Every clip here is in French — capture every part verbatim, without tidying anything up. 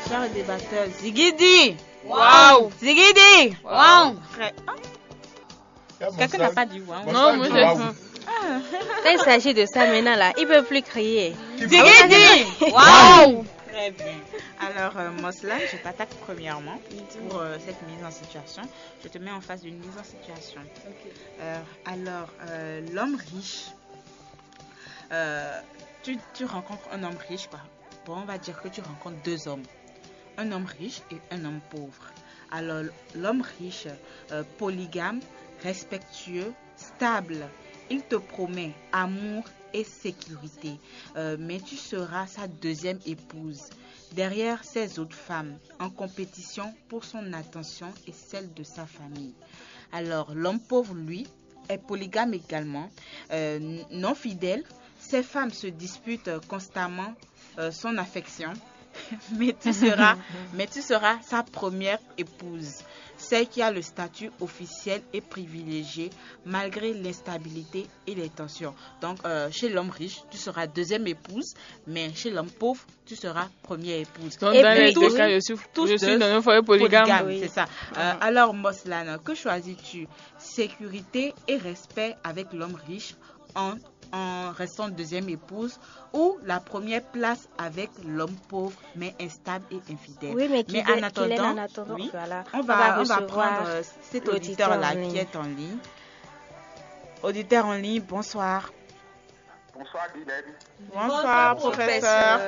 chers débatteurs, Zigidi. Waouh. Zigidi. Waouh. Quelqu'un n'a pas dit waouh. Non, moi j'ai Ah. Quand il s'agit de ça maintenant là, il ne peut plus crier. Zigidi. Waouh. Très bien. Alors, euh, Moslan, je t'attaque premièrement pour euh, cette mise en situation. Je te mets en face d'une mise en situation. Okay. Euh, alors, euh, l'homme riche, euh, tu, tu rencontres un homme riche, quoi. Bon, on va dire que tu rencontres deux hommes. Un homme riche et un homme pauvre. Alors, l'homme riche, euh, polygame, respectueux, stable, il te promet amour et sécurité, euh, mais tu seras sa deuxième épouse, derrière ses autres femmes, en compétition pour son attention et celle de sa famille. Alors, l'homme pauvre, lui, est polygame également, euh, non fidèle. Ses femmes se disputent constamment euh, son affection, mais tu seras, mais tu seras sa première épouse, celle qui a le statut officiel et privilégié malgré l'instabilité et les tensions. Donc, euh, chez l'homme riche, tu seras deuxième épouse, mais chez l'homme pauvre, tu seras première épouse. Donc, et dans les tous, deux cas, je suis, tous je suis deux dans un foyer polygame. polygame, Oui. c'est ça. Euh, alors, Moslan, que choisis-tu? Sécurité et respect avec l'homme riche en en restant deuxième épouse, ou la première place avec l'homme pauvre mais instable et infidèle. Oui, mais, mais est, en attendant, en attendant oui, voilà, on, va, on, va, on va prendre euh, cet auditeur là qui est en ligne. Auditeur en ligne, bonsoir. Bonsoir Dylan. Bonsoir, Bonsoir professeur.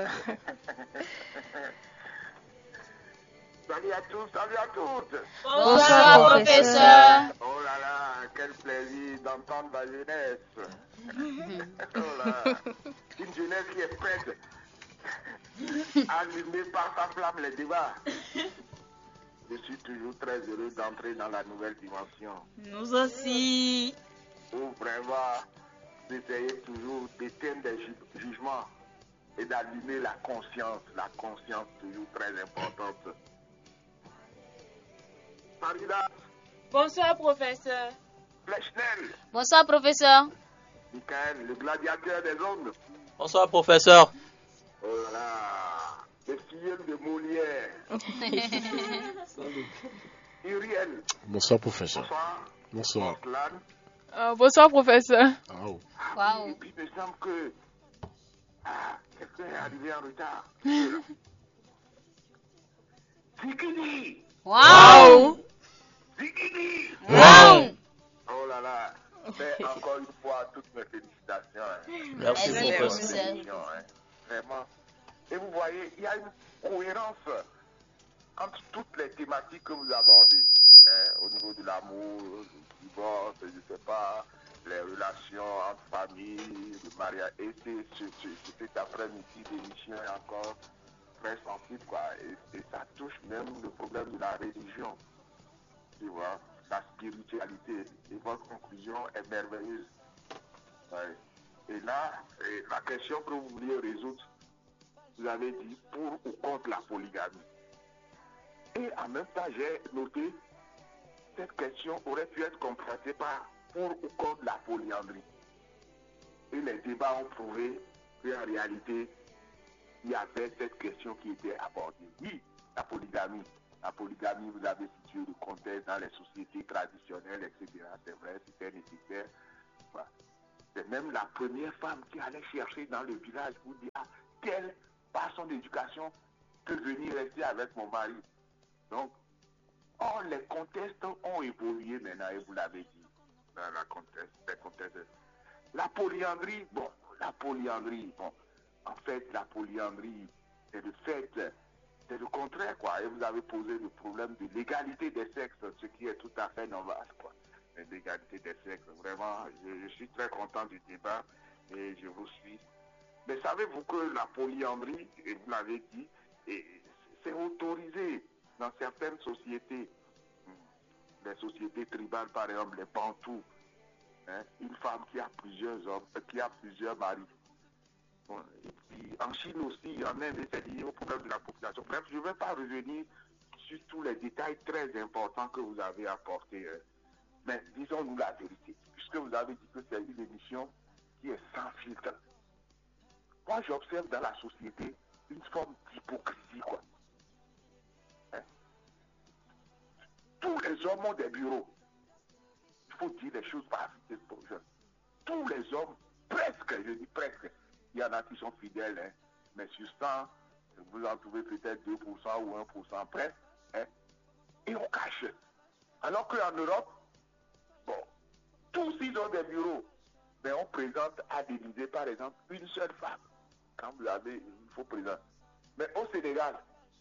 Salut à tous, salut à toutes. Bonsoir, Bonsoir professeur. Oh là là, quel plaisir d'entendre la jeunesse. Oh là, une jeunesse qui est prête à allumer par sa flamme les débats. Je suis toujours très heureux d'entrer dans la nouvelle dimension. Nous aussi. Où vraiment, d'essayer toujours d'éteindre des ju jugements et d'allumer la conscience. La conscience toujours très importante. Marina. Bonsoir, professeur. Flechnel. Bonsoir, professeur. Michael, le gladiateur des ondes. Bonsoir, professeur. Oh là là, le filleul de Molière. Uriel. Bonsoir, professeur. Bonsoir. Bonsoir. Euh, bonsoir, professeur. Oh. Ah, oui, et puis, il me semble que ah, quelqu'un est arrivé en retard. Zikidi. Waouh. Zikidi. Waouh. Oh là là. Mais encore une fois, toutes mes félicitations. Hein. Merci, Merci, professeur. Hein. Vraiment. Et vous voyez, il y a une cohérence entre toutes les thématiques que vous abordez. Hein, au niveau de l'amour, du divorce, je ne sais pas, les relations entre familles, le mariage. Et c'est cet après-midi d'émission est encore très sensible, quoi. Et, et ça touche même le problème de la religion. Tu vois, la spiritualité. Et votre conclusion est merveilleuse. Ouais. Et là, et la question que vous vouliez résoudre, vous avez dit pour ou contre la polygamie. Et en même temps, j'ai noté cette question aurait pu être complétée par pour ou contre la polyandrie. Et les débats ont prouvé qu'en réalité, il y avait cette question qui était abordée. Oui, la polygamie. La polygamie, vous avez situé le contexte dans les sociétés traditionnelles, et cetera. C'est vrai, c'était nécessaire. Voilà. C'est même la première femme qui allait chercher dans le village pour dire ah, quelle, par son éducation, peut venir rester avec mon mari. Donc, or, les contextes ont évolué maintenant, et vous l'avez dit, dans la contexte, les contextes. La polyandrie, bon, la polyandrie, bon, en fait, la polyandrie, c'est le fait, c'est le contraire, quoi. Et vous avez posé le problème de l'égalité des sexes, ce qui est tout à fait normal, quoi. L'égalité des sexes, vraiment, je, je suis très content du débat et je vous suis. Mais savez-vous que la polyandrie, et vous l'avez dit, c'est autorisé dans certaines sociétés, les sociétés tribales, par exemple, les Bantous, hein, une femme qui a plusieurs hommes, qui a plusieurs maris. Bon, et puis, en Chine aussi, il y en a des c'est lié au problème de la population. Bref, je ne vais pas revenir sur tous les détails très importants que vous avez apportés. Hein. Mais disons-nous la vérité, puisque vous avez dit que c'est une émission qui est sans filtre. Moi, j'observe dans la société une forme d'hypocrisie, quoi. hommes ont des bureaux. Il faut dire les choses par vitesse pour jeunes. Tous les hommes, presque, je dis presque, il y en a qui sont fidèles, hein, mais sur cent, vous en trouvez peut-être deux pour cent ou un pour cent près, hein, et on cache. Alors qu'en Europe, bon, tous ils ont des bureaux, mais on présente à l'Élysée, par exemple, une seule femme. Quand vous avez, il faut présenter. Mais au Sénégal,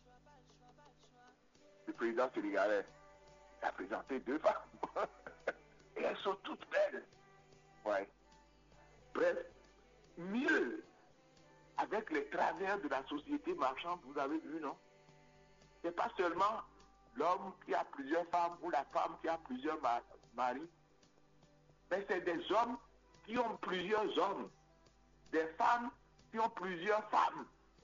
le président sénégalais a présenté deux femmes. Et elles sont toutes belles. Ouais. Bref, mieux, avec les travers de la société marchande, vous avez vu, non? C'est pas seulement l'homme qui a plusieurs femmes ou la femme qui a plusieurs ma maris, mais c'est des hommes qui ont plusieurs hommes, des femmes qui ont plusieurs femmes.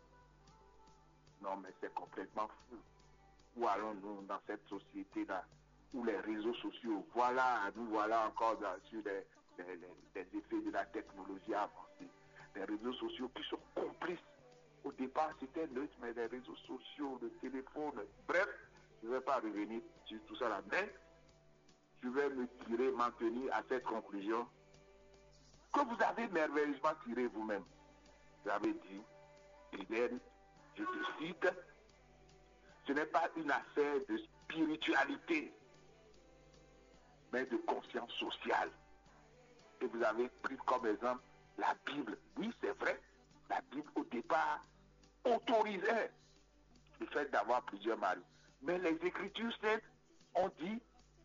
Non, mais c'est complètement fou. Où allons-nous dans cette société-là, où les réseaux sociaux, voilà, nous voilà encore dans, sur les, les, les, les effets de la technologie avancée. Les réseaux sociaux qui sont complices. Au départ, c'était neutre, mais les réseaux sociaux, le téléphone, bref, je ne vais pas revenir sur tout ça là, mais je vais me tirer, m'en tenir à cette conclusion que vous avez merveilleusement tiré vous-même. Vous avez dit, Eden, je te cite, ce n'est pas une affaire de spiritualité, mais de conscience sociale. Et vous avez pris comme exemple la Bible. Oui, c'est vrai, la Bible au départ autorisait le fait d'avoir plusieurs maris. Mais les Écritures saintes ont dit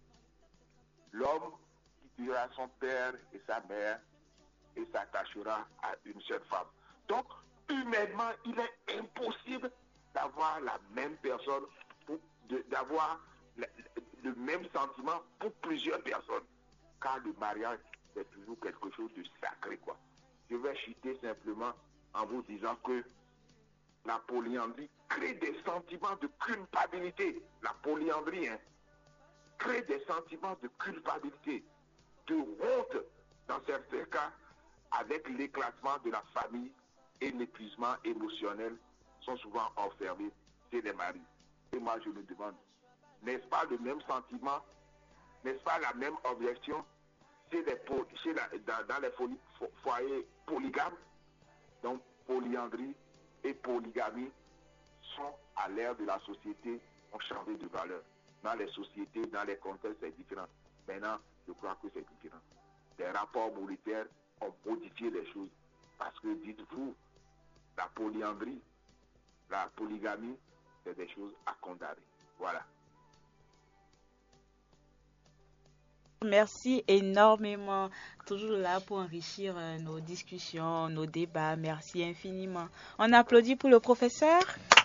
l'homme quittera son père et sa mère et s'attachera à une seule femme. Donc, humainement, il est impossible d'avoir la même personne, d'avoir le, le même sentiment pour plusieurs personnes. Car le mariage, c'est toujours quelque chose de sacré, quoi. Je vais chuter simplement en vous disant que la polyandrie crée des sentiments de culpabilité. La polyandrie, hein, crée des sentiments de culpabilité, de honte dans certains cas, avec l'éclatement de la famille et l'épuisement émotionnel sont souvent enfermés chez les maris. Et moi, je me demande, n'est-ce pas le même sentiment, n'est-ce pas la même objection chez les, chez la, dans, dans les fo foyers polygames? Donc, polyandrie et polygamie sont à l'ère de la société, ont changé de valeur. Dans les sociétés, dans les contextes, c'est différent. Maintenant, je crois que c'est différent. Les rapports monétaires ont modifié les choses. Parce que, dites-vous, la polyandrie, la polygamie, c'est des choses à condamner. Voilà. Merci énormément. Toujours là pour enrichir euh, nos discussions, nos débats. Merci infiniment. On applaudit pour le professeur.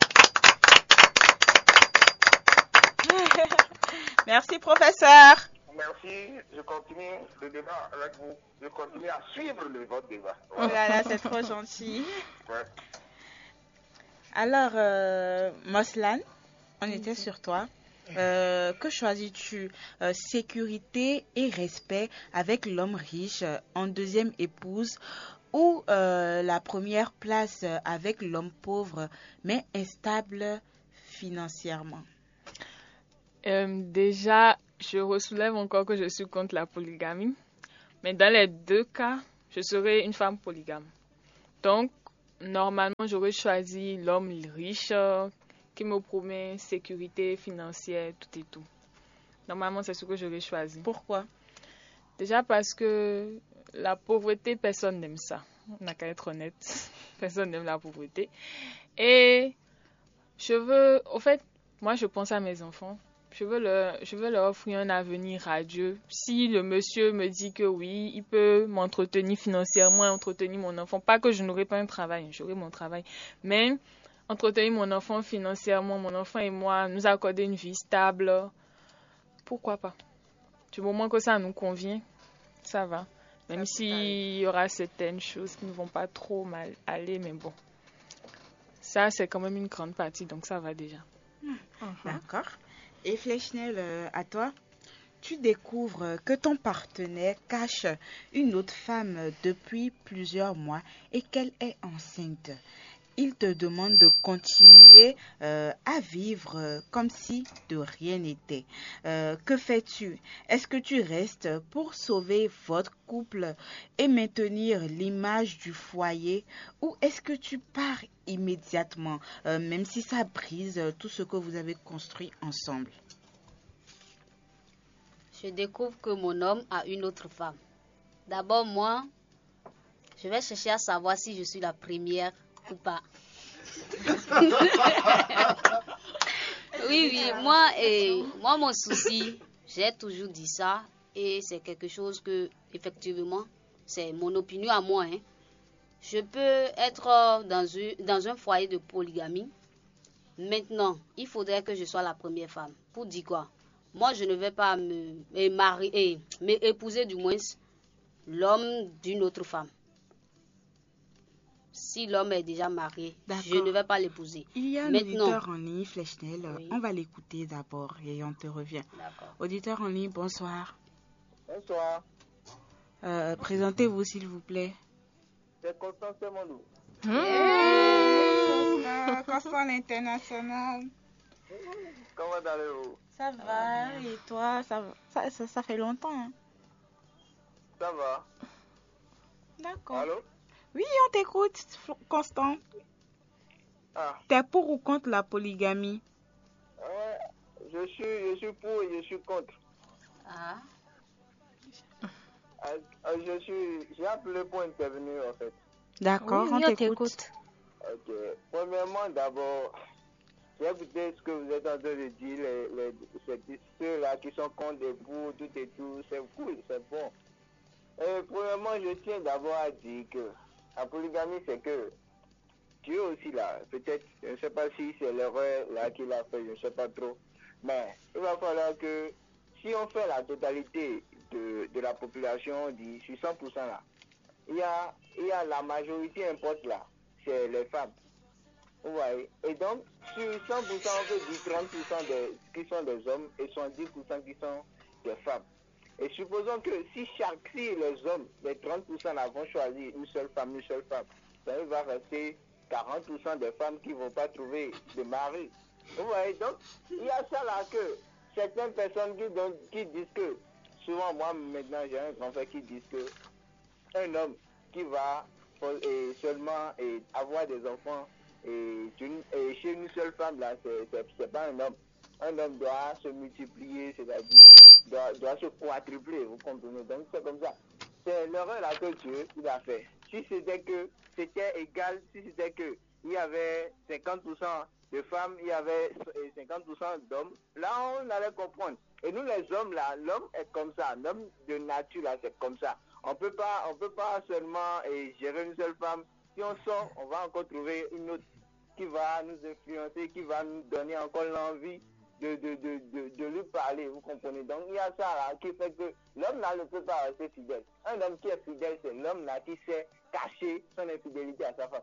Merci, professeur. Merci. Je continue le débat avec vous. Je continue à suivre le, votre débat. Voilà. Oh là là, c'est trop gentil. Ouais. Alors, euh, Moslan, on était sur toi. Euh, que choisis-tu, euh, sécurité et respect avec l'homme riche euh, en deuxième épouse ou euh, la première place euh, avec l'homme pauvre mais instable financièrement? Euh, déjà, je ressoulève encore que je suis contre la polygamie. Mais dans les deux cas, je serai une femme polygame. Donc, normalement, j'aurais choisi l'homme riche euh, qui me promet sécurité financière, tout et tout. Normalement, c'est ce que j'aurais choisi. Pourquoi? Déjà parce que la pauvreté, personne n'aime ça. On n'a qu'à être honnête. Personne n'aime la pauvreté. Et je veux, au fait, moi, je pense à mes enfants. Je veux leur, je veux leur offrir un avenir radieux. Si le monsieur me dit que oui, il peut m'entretenir financièrement, entretenir mon enfant, pas que je n'aurai pas un travail, j'aurai mon travail, mais entretenir mon enfant financièrement, mon enfant et moi, nous accorder une vie stable, pourquoi pas? Du moment que ça nous convient, ça va. Même s'il y aura certaines choses qui ne vont pas trop mal aller, mais bon. Ça, c'est quand même une grande partie, donc ça va déjà. Uh-huh. D'accord. Et Flechnel, euh, à toi, tu découvres que ton partenaire cache une autre femme depuis plusieurs mois et qu'elle est enceinte. Il te demande de continuer mariée euh, à vivre euh, comme si de rien n'était. Euh, que fais-tu? Est-ce que tu restes pour sauver votre couple et maintenir l'image du foyer ou est-ce que tu pars immédiatement, euh, même si ça brise euh, tout ce que vous avez construit ensemble? Je découvre que mon homme a une autre femme. D'abord, moi, je vais chercher à savoir si je suis la première ou pas. Oui, oui, moi, et, moi, mon souci, j'ai toujours dit ça, et c'est quelque chose que, effectivement, c'est mon opinion à moi. Hein. Je peux être dans, une, dans un foyer de polygamie. Maintenant, il faudrait que je sois la première femme. Pour dire quoi? Moi, je ne vais pas me, me marier, me épouser du moins l'homme d'une autre femme. Si l'homme est déjà marié, je ne vais pas l'épouser. Il y a un Maintenant, auditeur en ligne, Flechnel. Oui. On va l'écouter d'abord et on te revient. D'accord. Auditeur en ligne, bonsoir. Bonsoir, Euh, présentez-vous s'il vous plaît. c'est Constance Mondou. Constant international. Comment allez-vous? Ça va, et toi, ça, ça, ça, ça fait longtemps. Hein? Ça va? D'accord. Allô? Oui, on t'écoute, Constant. Ah, T'es pour ou contre la polygamie? ouais, je suis, je suis pour et je suis contre. Ah, Ah, ah, je suis, j'ai appelé pour intervenir en fait. D'accord, Oui, on oui, on t'écoute. t'écoute. Ok. Premièrement, d'abord, j'ai écouté ce que vous êtes en train de dire, les, les, ces- ceux-là qui sont contre et pour, tout et tout, c'est cool, c'est bon. Et premièrement, je tiens d'abord à dire que la polygamie, c'est que Dieu aussi là, peut-être, je ne sais pas si c'est l'erreur là qu'il a fait, je ne sais pas trop, mais il va falloir que si on fait la totalité de, de la population du sur cent pour cent là, il y a, il y a la majorité importe là, c'est les femmes. Vous voyez? Et donc, sur cent pour cent, on peut dire trente pour cent des, qui sont des hommes et soixante-dix pour cent qui sont des femmes. Et supposons que si chaque, si les hommes, les trente pour cent là, vont choisir une seule femme, une seule femme, ça il va rester quarante pour cent des femmes qui ne vont pas trouver de mari. Vous voyez? Donc, il y a ça là que certaines personnes qui, donc, qui disent que, souvent moi maintenant j'ai un grand frère qui dit que un homme qui va et seulement et avoir des enfants et, et chez une seule femme là, c'est pas un homme. Un homme doit se multiplier, c'est-à-dire doit, doit se quadrupler, vous comprenez? Donc c'est comme ça. C'est l'erreur là que Dieu il a fait. Si c'était que c'était égal, si c'était que il y avait cinquante pour cent de femmes, il y avait cinquante pour cent d'hommes, là on allait comprendre. Et nous les hommes là, l'homme est comme ça, l'homme de nature là c'est comme ça. On peut pas, on peut pas seulement eh, gérer une seule femme. Si on sort, on va encore trouver une autre qui va nous influencer, qui va nous donner encore l'envie de, de, de, de, de lui parler, vous comprenez? Donc il y a ça là qui fait que l'homme là ne peut pas rester fidèle. Un homme qui est fidèle, c'est l'homme là qui sait cacher son infidélité à sa femme.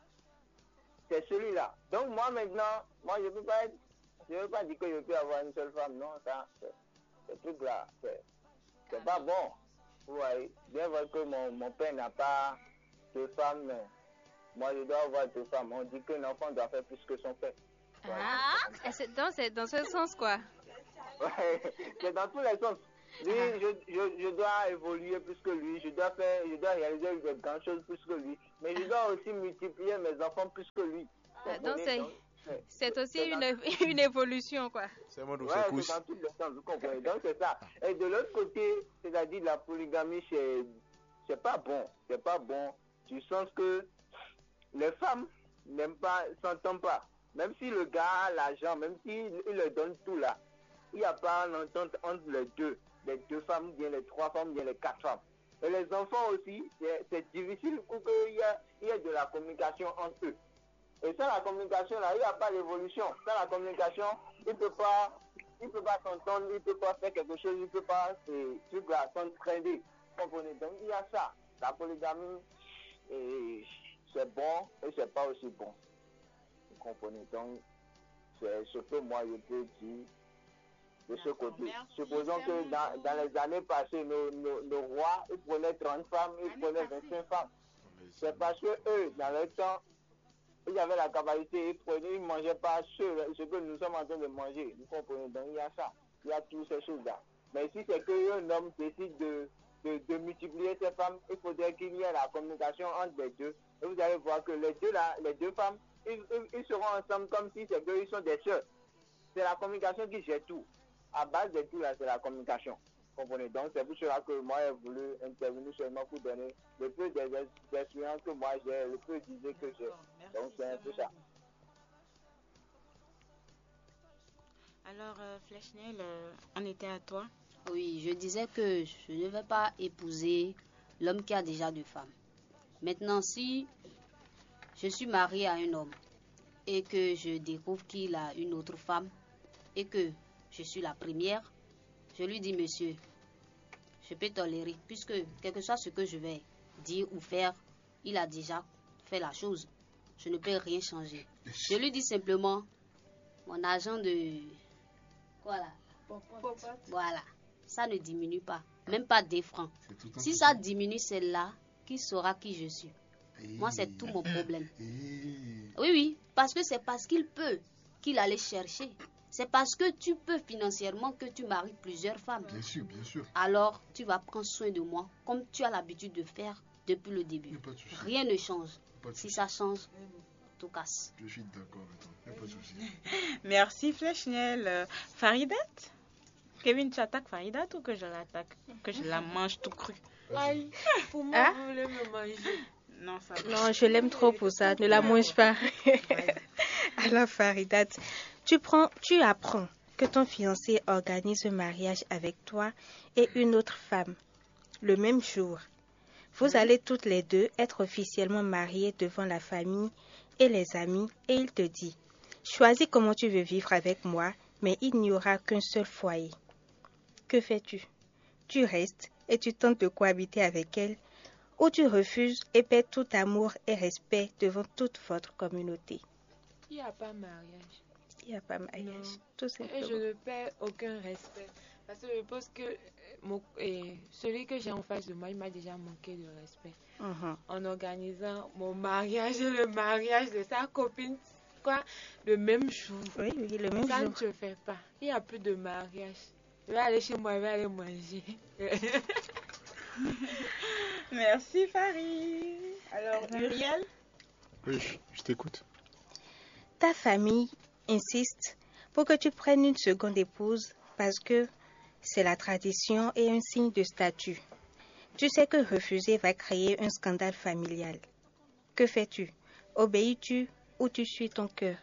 C'est celui-là. Donc moi maintenant, moi je peux pas être, je ne veux pas dire que je peux avoir une seule femme, non, ça, ce truc là, c'est pas bon. Vous voyez, bien vrai que mon, mon père n'a pas de femme, mais moi je dois avoir deux femmes. On dit qu'un enfant doit faire plus que son père. Ah, donc c'est dans ce sens quoi? Ouais, c'est dans tous les sens. Lui, ah. je, je, je dois évoluer plus que lui, je dois faire, je dois réaliser de grandes choses plus que lui, mais je dois aussi multiplier mes enfants plus que lui. Ah, donc c'est c'est aussi une, dans... une évolution quoi. C'est ouais, c'est dans tous les sens, vous comprenez. Donc c'est ça. Et de l'autre côté, c'est-à-dire la polygamie, c'est c'est pas bon, c'est pas bon, du sens que les femmes n'aiment pas, s'entendent pas. Même si le gars a l'argent, même s'il il leur donne tout là, il n'y a pas une entente entre les deux, les deux femmes, bien les trois femmes, bien les quatre femmes. Et les enfants aussi, c'est difficile pour qu'il y, y ait de la communication entre eux. Et sans la communication là, il n'y a pas d'évolution. Sans la communication, il ne peut pas, il peut pas s'entendre, il ne peut pas faire quelque chose, il ne peut pas s'entraider. Comprenez? Donc il y a ça. La polygamie, c'est bon et c'est pas aussi bon. Vous comprenez? Donc c'est ce que moi je peux dire de ce côté. Merci, supposons que dans, dans les années passées, nos, nos, nos rois, ils prenaient trente femmes, ils prenaient vingt-cinq femmes. C'est parce que eux, dans leur temps, ils avaient la capacité, ils prenaient, ils ne mangeaient pas ce, ce que nous sommes en train de manger. Vous comprenez? Donc il y a ça, il y a toutes ces choses-là. Mais si c'est qu'un homme décide de, de, de multiplier ses femmes, il faudrait qu'il y ait la communication entre les deux. Et vous allez voir que les deux, là, les deux femmes, ils, ils, ils seront ensemble comme si c'est qu'ils sont des sœurs. C'est la communication qui gère tout. À base de tout, là, c'est la communication. Comprenez? Donc c'est pour cela que moi j'ai voulu intervenir seulement pour donner le peu d'expérience que moi j'ai, le peu d'idées que j'ai. Donc c'est un peu ça. Alors, euh, Flechnel, euh, on était à toi. Oui, je disais que je ne vais pas épouser l'homme qui a déjà deux femmes. Maintenant, si je suis mariée à un homme et que je découvre qu'il a une autre femme et que je suis la première, je lui dis, monsieur, je peux tolérer, puisque quel que soit ce que je vais dire ou faire, il a déjà fait la chose. Je ne peux rien changer. Je lui dis simplement, mon argent de... Voilà. Voilà. Ça ne diminue pas. Même pas des francs. Si ça diminue, c'est là qui saura qui je suis. Moi, c'est tout mon problème. Oui, oui. Parce que c'est parce qu'il peut qu'il allait chercher. C'est parce que tu peux financièrement que tu maries plusieurs femmes. Bien sûr, bien sûr. Alors, tu vas prendre soin de moi comme tu as l'habitude de faire depuis le début. Rien ne change. Si ça change, tout casse. Je suis d'accord avec toi. Il n'y a pas de souci. Merci Flechnel. Euh, Faridat? Kevin, tu attaques Faridat ou que je l'attaque? Que je la mange tout cru? Aïe, pour moi, hein? vous voulez me manger. Non, ça va. Non, je l'aime trop pour ça. Ne la mange pas. Alors, Faridat, tu, prends, tu apprends que ton fiancé organise un mariage avec toi et une autre femme le même jour. Vous allez toutes les deux être officiellement mariées devant la famille et les amis et il te dit, choisis comment tu veux vivre avec moi, mais il n'y aura qu'un seul foyer. Que fais-tu? Tu restes et tu tentes de cohabiter avec elle ou tu refuses et perds tout amour et respect devant toute votre communauté. Il n'y a pas mariage. Il n'y a pas mariage, Non. tout Et simplement. je ne perds aucun respect. Parce que je pense que mon, et celui que j'ai en face de moi, il m'a déjà manqué de respect. Mhm. En organisant mon mariage et le mariage de sa copine, quoi, le même jour. Oui, oui, le même Ça jour. ne se fait pas. Il n'y a plus de mariage. Je vais aller chez moi, je vais aller manger. Merci Farid. Alors, Uriel? Oui, je t'écoute. Ta famille insiste pour que tu prennes une seconde épouse parce que c'est la tradition et un signe de statut. Tu sais que refuser va créer un scandale familial. Que fais-tu? Obéis-tu ou tu suis ton cœur?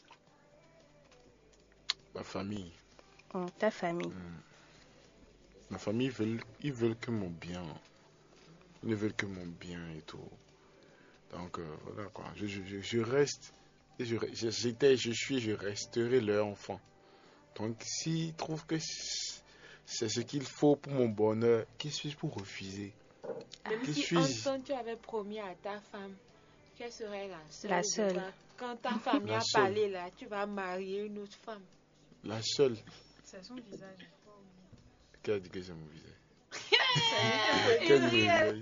Ma famille. Oh, ta famille. Hmm. Ma famille, ils veulent, ils veulent que mon bien. Ils ne veulent que mon bien et tout. Donc, euh, voilà quoi. Je, je, je reste, et je, j'étais, je suis, je resterai leur enfant. Donc, s'ils trouvent que c'est ce qu'il faut pour mon bonheur, qui suis-je pour refuser? Même Qui si suis-je? Anton, tu avais promis à ta femme qu'elle serait la seule. La seule. Là, quand ta famille La a seule. parlé là, tu vas marier une autre femme. La seule. C'est son visage. Qui a dit que j'ai mon visage? Qui a dit que j'ai mon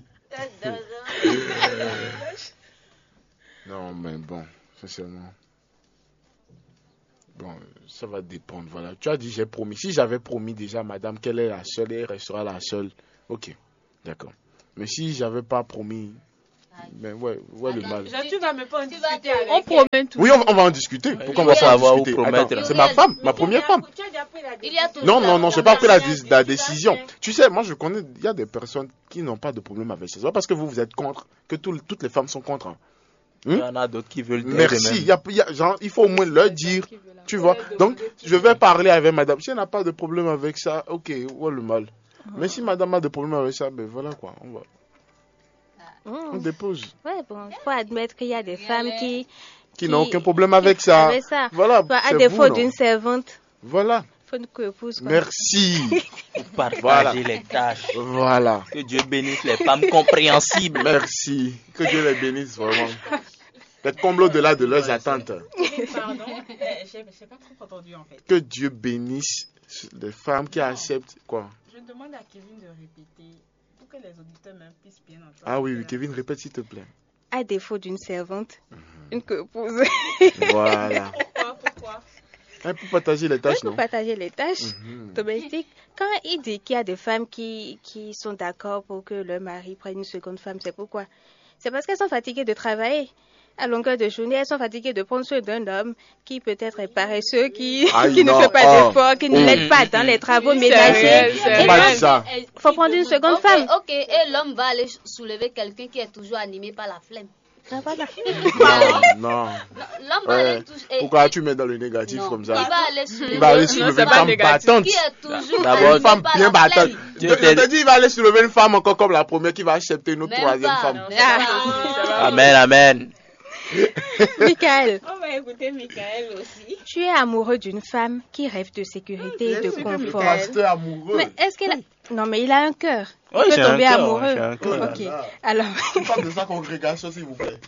visage? Non, mais bon, sincèrement. Bon, ça va dépendre. Voilà. Tu as dit j'ai promis. Si j'avais promis déjà, madame, qu'elle est la seule et elle restera la seule, ok, d'accord. Mais si j'avais pas promis, mais ouais, ouais le mal. Genre, tu vas me pas en Tu vas discuter te- avec On elle. promet tout. Oui, on, on va en discuter. Pourquoi on va Il faut pas en savoir où discuter? promettre. Attends, c'est ma femme, ma première femme. Tu as déjà pris la Il y a décision. toujours Non, la- non, non, j'ai la pas pris la, mariage dé- que la tu vas décision. faire. Tu sais, moi je connais, il y a des personnes qui n'ont pas de problème avec ça. C'est pas parce que vous, vous êtes contre que tout- toutes les femmes sont contre. hein. Il y en a d'autres qui veulent Merci. Il, y a- il y a- genre, il faut au moins leur dire, tu vois. Donc, je vais parler avec madame. Si elle n'a pas de problème avec ça, ok, ouais le mal. Mais si madame a des problèmes avec ça, ben voilà quoi, on va. On Mmh. dépose. Ouais, bon, faut admettre qu'il y a des femmes qui, Qui n'ont aucun problème avec ça. avec ça. Voilà. Toi, à c'est défaut vous, non? d'une servante, Voilà. faut une épouse. Merci. pour partager Voilà. les tâches. Voilà. Que Dieu bénisse les femmes compréhensibles. Merci. Que Dieu les bénisse vraiment. Peut-être comble au-delà de leurs attentes. Pardon, eh, j'ai j'ai pas trop entendu en fait. Que Dieu bénisse les femmes qui acceptent quoi. Je demande à Kevin de répéter pour que les auditeurs même puissent bien entendre. Ah oui, oui, Kevin, répète s'il te plaît. à défaut d'une servante, une épouse. Voilà. Pourquoi, pourquoi Hein, pour partager les Oui, tâches, pour non? partager les tâches Mhm. domestiques. Quand il dit qu'il y a des femmes qui, qui sont d'accord pour que leur mari prenne une seconde femme, c'est pourquoi? C'est parce qu'elles sont fatiguées de travailler. À longueur de journée, elles sont fatiguées de prendre soin d'un homme qui peut-être est paresseux, qui, Aïe, qui ne non. fait pas Oh. d'efforts, qui ne Oh. l'aide pas dans les travaux C'est ménagers. réel, c'est Et réel. Pas donc, ça. il faut prendre une seconde Ok, femme. ok, et l'homme va aller soulever quelqu'un qui est toujours animé par la flemme. Ah, voilà. Non, non. L'homme va Ouais. aller toucher. et- Pourquoi tu mets dans le négatif non, comme il ça? va aller soulever. Il va aller Non, soulever c'est une pas femme négatif. battante. Qui est toujours D'abord, animé Une femme par bien la battante. flemme. Je je te dis, il va aller soulever une femme encore comme la première qui va accepter une autre Même troisième pas. femme. Non, C'est pas possible, c'est pas Amen, amen. Michael, On va écouter Michael aussi. tu es amoureux d'une femme qui rêve de sécurité et de Bien sûr que le confort. pasteur amoureux. Mais est-ce qu'elle a... Non, mais il a un cœur. Oui, Il peut j'ai un tomber cœur, amoureux. j'ai un cœur. Ok. Oh là là. Alors, On parle de sa congrégation, s'il vous plaît.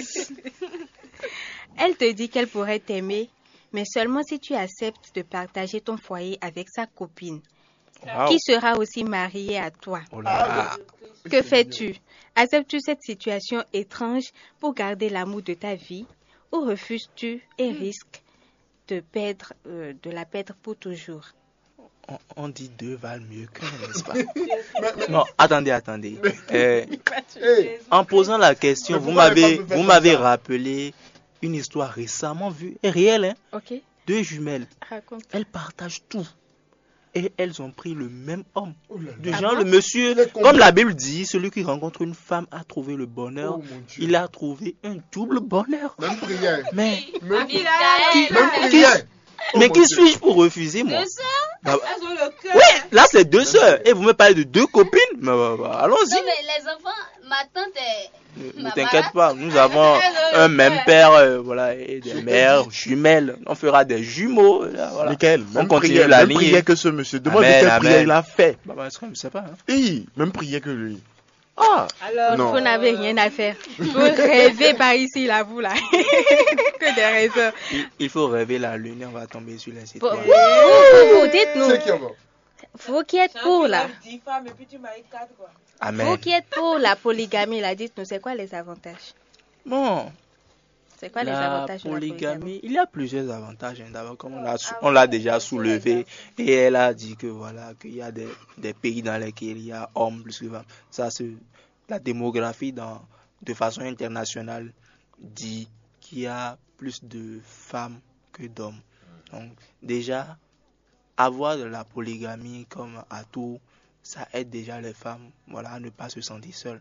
elle te dit qu'elle pourrait t'aimer, mais seulement si tu acceptes de partager ton foyer avec sa copine, Wow. qui sera aussi mariée à toi. Oh là là. Que fais-tu? Acceptes-tu cette situation étrange pour garder l'amour de ta vie ou refuses-tu et risques de perdre, euh, de la perdre pour toujours? On, on dit deux valent mieux qu'un, n'est-ce pas? Non, attendez, attendez. Euh, Hey, en posant la question, Mais vous pourquoi les m'avez, femmes me font vous comme m'avez ça? rappelé une histoire récemment vue, et réelle, hein? Ok, Deux jumelles, raconte. elles partagent tout. Et elles ont pris le même homme. oh là là. Du Ah genre, bon? le monsieur, Il est con- comme la Bible dit, celui qui rencontre une femme a trouvé le bonheur. Oh mon Dieu. Il a trouvé un double bonheur. Même prière. Mais, Même, Qui- même qui- prière. Oh mais mon qui Dieu. suis-je pour refuser, moi? Deux sœurs? Bah, Elles ont le cœur. oui, là c'est deux sœurs. Et vous me parlez de deux copines? Mais bah, bah, Non, allons-y. mais les enfants, ma tante est. Ne, ne ma t'inquiète malade. pas, nous avons un même père, euh, voilà, et des mères jumelles. On fera des jumeaux. Là, voilà. Michael, On même continue prière, la même lignée. prière que ce monsieur. Demande Amen, quelle amen. prière il a fait. Bah, bah, je ne sais pas. Hein. Hi, même prière que lui. Ah, Alors, Non. Vous n'avez rien à faire. Vous rêvez par ici, là, vous, là. Que des raisons. Il, il faut rêver la lune et on va tomber sur les Vous, étoiles. vous, vous, dites-nous, c'est qui en va? vous qui êtes pour, là, dix femmes et puis tu maries quatre, quoi. vous Amen. qui êtes pour la polygamie, là, dites-nous, c'est quoi les avantages? Bon, C'est quoi les la avantages de la polygamie? polygamie, il y a plusieurs avantages. hein. D'abord, comme on l'a sou- on l'a déjà soulevé, et elle a dit que voilà, qu'il y a des, des pays dans lesquels il y a hommes plus que femmes. Ça, c'est la démographie dans, de façon internationale dit qu'il y a plus de femmes que d'hommes. Donc, déjà, avoir de la polygamie comme atout, ça aide déjà les femmes, voilà, à ne pas se sentir seules.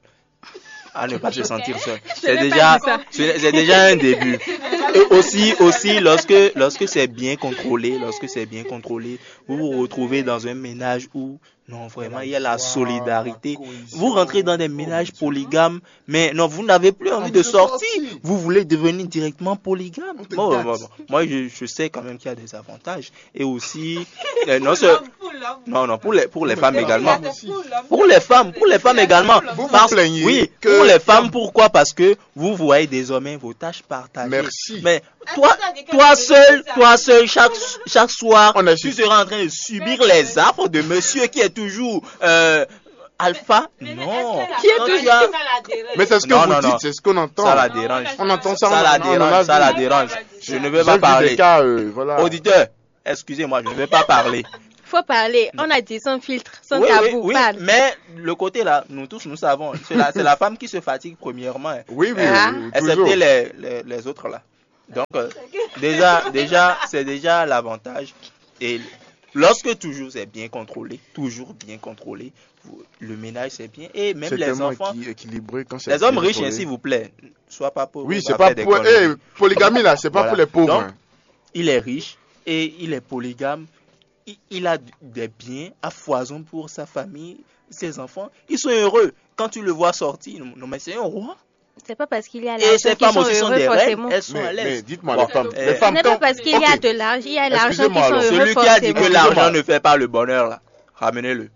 À ne pas se sentir seul. C'est n'ai pas déjà, dit ça. c'est c'est déjà un début. Et aussi, aussi lorsque, lorsque c'est bien contrôlé, lorsque c'est bien contrôlé, vous vous retrouvez dans un ménage où, non, vraiment, il y a la solidarité. Vous rentrez dans des ménages polygames, mais non, vous n'avez plus envie de sortir. Vous voulez devenir directement polygame. On te Bon, gâte. bon, bon. Moi, je, je sais quand même qu'il y a des avantages. Et aussi, euh, non, ce- non, non, pour les, pour les femmes également. Pour les femmes, pour les femmes également. Vous vous Parce- plaignez oui, que- pour les femmes, pourquoi? Parce que vous voyez désormais vos tâches partagées. Merci. Mais toi, toi seul, toi seul, chaque, chaque soir, On a tu su. seras en train de subir les affres de monsieur qui est toujours euh, alpha. Non. Qui est Quand toujours- tu as- Mais c'est ce que Non, vous non, dites, non. c'est ce qu'on entend. Ça la dérange. On entend ça, Ça on- la on en a dérange, ça vu. la dérange. Je ne veux J'ai pas vu des parler. cas, euh, voilà. Auditeur, excusez-moi, je ne vais pas parler. Faut parler. On a dit sans filtre, sans Oui, tabou. oui, oui, Parle. mais le côté là, nous tous nous savons, c'est la, c'est la femme qui se fatigue premièrement, hein. Oui, oui, Ah. oui, toujours. excepté les, les, les autres là. Donc euh, déjà, déjà, c'est déjà l'avantage. Et lorsque toujours c'est bien contrôlé, toujours bien contrôlé, vous- le ménage c'est bien. Et même C'est les tellement enfants, équi- équilibré quand c'est les hommes bien riches, hein, contrôlé. s'il vous plaît, sois pas pauvre. Oui, on c'est va pas faire des pour. conneries. Eh, polygamie là, c'est pas Voilà. pour les pauvres. Donc, hein. Il est riche et il est polygame. Il, il a des biens à foison pour sa famille, ses enfants. Ils sont heureux. Quand tu le vois sortir, non mais c'est un roi. C'est pas parce qu'il y a Et l'argent ces qu'ils femmes sont aussi sont heureux des reines. forcément. Elles sont Mais, à mais l'aise. dites-moi, Bon, les femmes. eh, Les Ce femmes n'est quand- pas parce qu'il y a Ok. de l'argent, il y a l'argent qui Excusez-moi, sont alors, heureux Celui qui a dit que forcément. l'argent ne fait pas le bonheur, là, ramenez-le.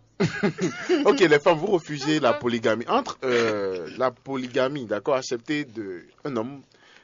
Ok, les femmes, vous refusez la polygamie. Entre euh, la polygamie, d'accord, accepter de un homme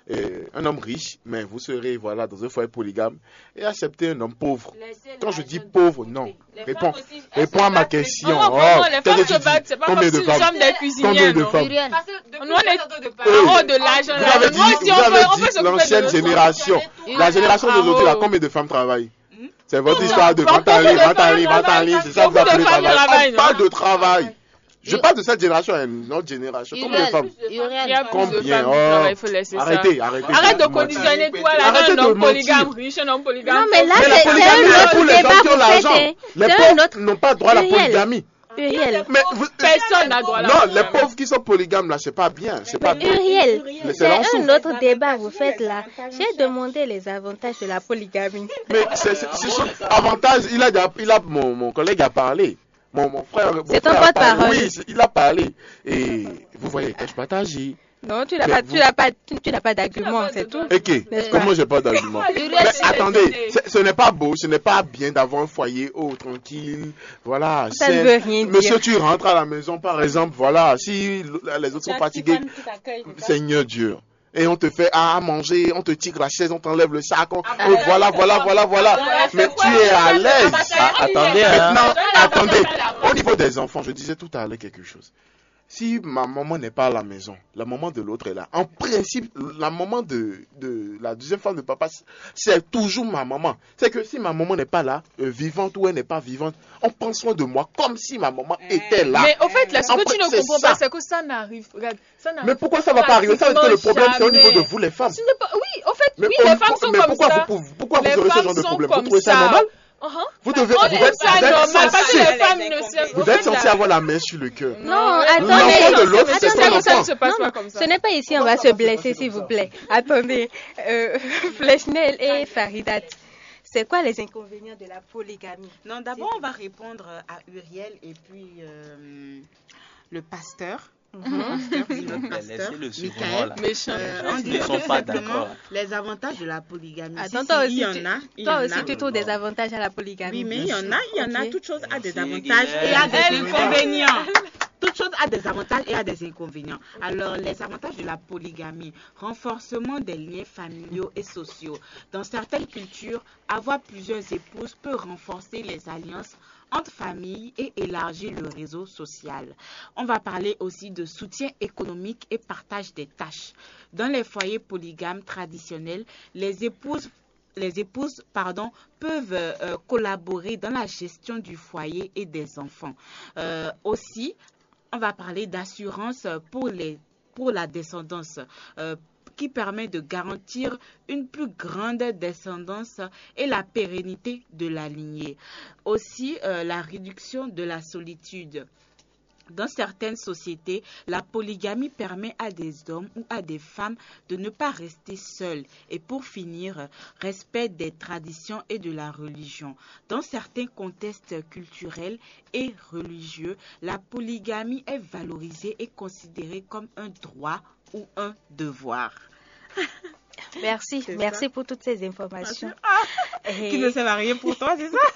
euh, un homme riche, mais vous serez voilà dans un foyer polygame, et accepter un homme pauvre. Quand je dis pauvre, non. Réponds, réponds à ma question. Non, Oh, vraiment, les qu'est-ce femmes que se tu battent, dis? c'est pas Combien comme de si nous femmes? sommes des Combien cuisinières, de non. femmes? Muriel, Nous, on est Oui. en haut de l'argent. Vous avez dit, Moi aussi, vous on peut, avez on peut dit s'occuper de l'ancienne nos génération. La génération Ah, d'aujourd'hui, là, oh. combien de femmes travaillent? C'est votre Non, histoire de beaucoup vingt ans, de vingt femmes ans, vingt ans, travaillent. c'est ça que vous Beaucoup de appelez femmes travail. travaillent, On parle non? de travail. Je Ur- parle de cette génération, hein, notre génération. Combien de Uriel, femmes? Il y a Uriel, plus de Combien? femmes qui Oh. travaillent, il faut laisser ça. Arrêtez, arrêtez. Arrête de mentir. conditionner toi là, Arrêtez un de homme mentir. polygame riche, un homme polygame. Non, mais là, Mais la c'est polygamie, c'est un c'est autre pour les débat gens qui ont vous l'argent. faites. hein. Les C'est un pauvres autre. n'ont pas droit à la Uriel. polygamie. Uriel. Mais vous- Personne n'a droit à la Non, les polygamie. pauvres qui sont polygames là, c'est pas bien, c'est pas bien. Uriel, Mais c'est c'est l'ensemble. un autre débat vous faites là. J'ai demandé les avantages de la polygamie. Mais c'est c'est- c'est son avantage. Il a, déjà- il a mon, mon collègue a parlé. Mon, mon frère. mon C'est ton frère a porte-parole. parlé. Oui, c'est- il a parlé. Et vous voyez, quand je partage. Non, tu n'as Mais pas, vous- tu n'as pas, tu, tu n'as pas d'argument, c'est tout. Ok, N'est-ce pas? comment j'ai pas d'argument? Uriel, Mais c'est- attendez, ce ce n'est pas beau, ce n'est pas bien d'avoir un foyer haut, tranquille. Voilà. Ça ne c'est- veut rien Monsieur, dire. tu rentres à la maison, par exemple, voilà. Si l- les autres sont fatigués, Seigneur Dieu. Et on te fait à manger, on te tire la chaise, on t'enlève le sac, on- oh, voilà, voilà, voilà, voilà. Mais tu es à l'aise. Ah, attendez, hein. Maintenant, attendez, au niveau des enfants, je disais tout à l'heure quelque chose. Si ma maman n'est pas à la maison, la maman de l'autre est là. En principe, la maman de, de la deuxième femme de papa, c'est toujours ma maman. C'est que si ma maman n'est pas là, euh, vivante ou elle n'est pas vivante, on prend soin de moi comme si ma maman était là. Mais au fait, là, ce En que tu fait, ne c'est comprends ça. pas, c'est que ça n'arrive. Regarde, ça n'arrive Mais pourquoi ça va pas arriver? Ça veut dire que le problème, c'est au niveau de vous, les femmes. Ce n'est pas- Oui, au fait, Mais oui, on- les femmes sont mais comme pourquoi ça. vous, pouvez- pourquoi vous Les aurez ce femmes genre de sont problème? Vous comme trouvez ça ça. normal? Uh-huh. Vous devez, On vous trouve êtes, ça vous êtes normal parce que censé, les femmes ne se. vous au fait, êtes censé là- avoir la main sur le cœur. Non, L'enfant attendez. de l'autre, c'est Attendez, son ça ne enfant. se passe Non, pas non, comme ça. ce n'est pas ici, on va se blesser, s'il vous plaît. Attendez, euh, Flechnel et Faridat, c'est quoi les inconvénients de la polygamie? Non, d'abord, on va répondre à Uriel et puis euh, le pasteur. Le pasteur, oui, notre pasteur, Laissez le second Michael. là. Méchant. Euh, Ils on ne dit sont tout pas simplement d'accord. les avantages de la polygamie. Attends, Si, toi si, aussi, il y en tu- a. il y Toi en aussi, a. tu trouves des avantages à la polygamie. Oui, mais il y en a, il y en a. Ok. Toute chose a des Merci, avantages et a des Elle inconvénients. Toute chose a des avantages et a des inconvénients. Alors, les avantages de la polygamie, renforcement des liens familiaux et sociaux. Dans certaines cultures, avoir plusieurs épouses peut renforcer les alliances entre familles et élargir le réseau social. On va parler aussi de soutien économique et partage des tâches. Dans les foyers polygames traditionnels, les épouses les épouses pardon, peuvent euh, collaborer dans la gestion du foyer et des enfants. Euh, aussi, on va parler d'assurance pour, les, pour la descendance euh, qui permet de garantir une plus grande descendance et la pérennité de la lignée. Aussi, euh, la réduction de la solitude. Dans certaines sociétés, la polygamie permet à des hommes ou à des femmes de ne pas rester seuls. Et pour finir, respect des traditions et de la religion. Dans certains contextes culturels et religieux, la polygamie est valorisée et considérée comme un droit ou un devoir. Merci, C'est merci ça. pour toutes ces informations. Et- Qui ne sert à rien pour toi, c'est ça?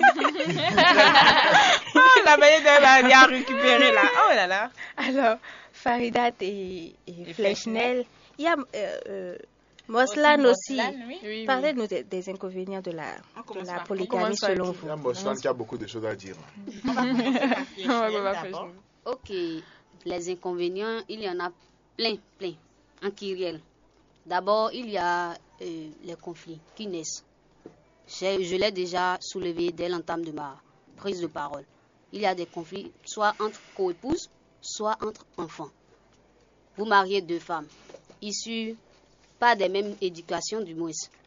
Oh, la manière de la bien récupérer là. Oh là là. Alors, Faridat et, et Flechnel, il y a euh, euh, Moslan aussi. Oui, oui. Parlez-nous des, des inconvénients de la, On de commence la par- on polygamie commence par selon qui? Il y vous. a Moslan qui a beaucoup de choses à dire. On va commencer par Ouais, ouais, Flechnel ouais, d'abord. Ok, les inconvénients, il y en a plein, plein, en Kyriel. D'abord, il y a euh, les conflits qui naissent. J'ai- Je l'ai déjà soulevé dès l'entame de ma prise de parole. Il y a des conflits soit entre coépouses, soit entre enfants. Vous mariez deux femmes, issues pas des mêmes éducations du moins.